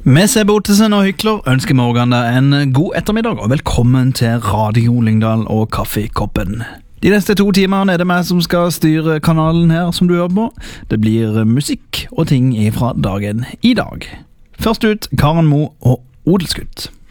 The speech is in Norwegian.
Med Sebbe Ottesen og Hykler ønsker morgen deg en god ettermiddag og velkommen til Radio Lyngdal og Kaffekoppen. De neste 2 timene er det meg som skal styre kanalen her som du hører på. Det blir musikk og ting fra dagen i dag. Først ut Karen Mo og Odelsgutt.